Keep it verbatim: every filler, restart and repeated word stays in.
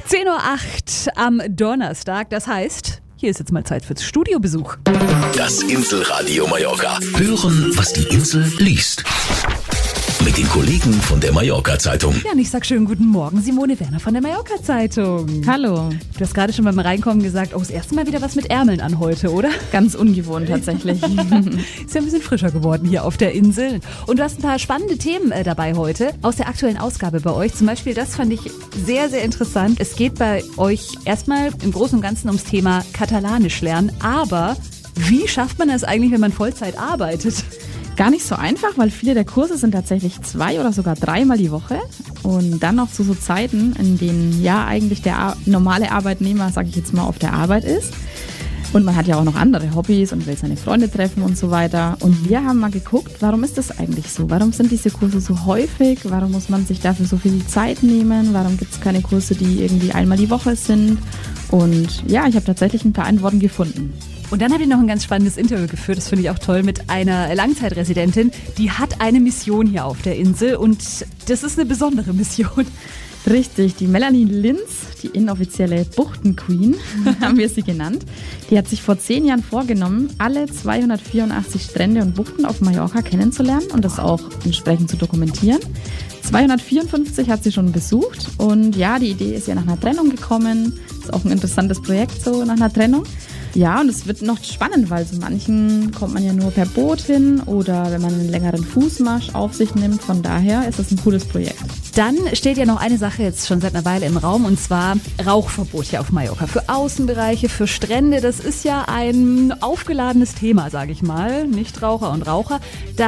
zehn Uhr acht am Donnerstag, das heißt, hier ist jetzt mal Zeit fürs Studiobesuch. Das Inselradio Mallorca. Hören, was die Insel liest. Mit den Kollegen von der Mallorca-Zeitung. Ja, und ich sag schönen guten Morgen, Simone Werner von der Mallorca-Zeitung. Hallo. Du hast gerade schon beim Reinkommen gesagt, oh, das erste Mal wieder was mit Ärmeln an heute, oder? Ganz ungewohnt tatsächlich. Ist ja ein bisschen frischer geworden hier auf der Insel. Und du hast ein paar spannende Themen äh, dabei heute aus der aktuellen Ausgabe bei euch. Zum Beispiel, das fand ich sehr, sehr interessant. Es geht bei euch erstmal im Großen und Ganzen ums Thema Katalanisch lernen. Aber wie schafft man das eigentlich, wenn man Vollzeit arbeitet? Gar nicht so einfach, weil viele der Kurse sind tatsächlich zwei oder sogar dreimal die Woche und dann noch zu so Zeiten, in denen ja eigentlich der Ar- normale Arbeitnehmer, sage ich jetzt mal, auf der Arbeit ist. Und man hat ja auch noch andere Hobbys und will seine Freunde treffen und so weiter. Und wir haben mal geguckt, warum ist das eigentlich so? Warum sind diese Kurse so häufig? Warum muss man sich dafür so viel Zeit nehmen? Warum gibt es keine Kurse, die irgendwie einmal die Woche sind? Und ja, ich habe tatsächlich ein paar Antworten gefunden. Und dann habt ihr noch ein ganz spannendes Interview geführt, das finde ich auch toll, mit einer Langzeitresidentin. Die hat eine Mission hier auf der Insel und das ist eine besondere Mission. Richtig, die Melanie Linz, die inoffizielle Buchtenqueen, haben wir sie genannt. Die hat sich vor zehn Jahren vorgenommen, alle zweihundertvierundachtzig Strände und Buchten auf Mallorca kennenzulernen und das auch entsprechend zu dokumentieren. zweihundertvierundfünfzig hat sie schon besucht und ja, die Idee ist ja nach einer Trennung gekommen. Ist auch ein interessantes Projekt so nach einer Trennung. Ja, und es wird noch spannend, weil so manchen kommt man ja nur per Boot hin oder wenn man einen längeren Fußmarsch auf sich nimmt. Von daher ist das ein cooles Projekt. Dann steht ja noch eine Sache jetzt schon seit einer Weile im Raum und zwar Rauchverbot hier auf Mallorca. Für Außenbereiche, für Strände, das ist ja ein aufgeladenes Thema, sage ich mal. Nichtraucher und Raucher. Da